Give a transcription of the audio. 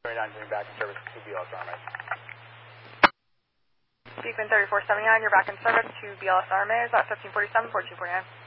39, bring back in service to BLSR, mate. Beekman 3479, you're back in service to BLSR, at 1547, 1449.